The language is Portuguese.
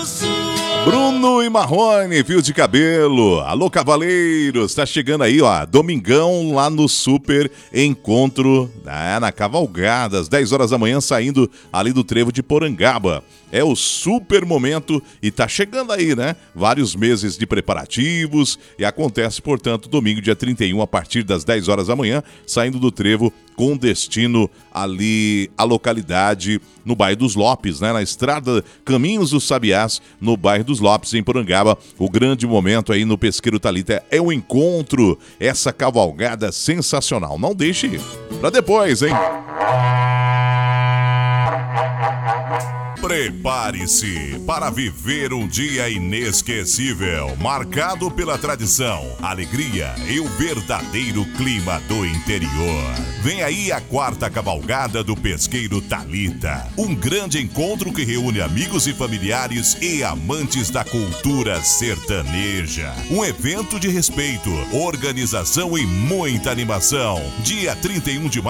Bruno e Marrone, fio de cabelo. Alô, cavaleiros, tá chegando aí, ó, domingão lá no Super Encontro, na Cavalgada, às 10 horas da manhã, saindo ali do Trevo de Porangaba. É o super momento e tá chegando aí, né? Vários meses de preparativos e acontece, portanto, domingo, dia 31, a partir das 10 horas da manhã, saindo do Trevo com destino ali à localidade no bairro dos Lopes, né? Na estrada Caminhos dos Sabiás, no bairro dos Lopes, em Porangaba. O grande momento aí no Pesqueiro Thalita é o encontro, essa cavalgada sensacional. Não deixe pra depois, hein? Prepare-se para viver um dia inesquecível, marcado pela tradição, alegria e o verdadeiro clima do interior. Vem aí a 4ª Cavalgada do Pesqueiro Thalita, um grande encontro que reúne amigos e familiares e amantes da cultura sertaneja. Um evento de respeito, organização e muita animação. Dia 31 de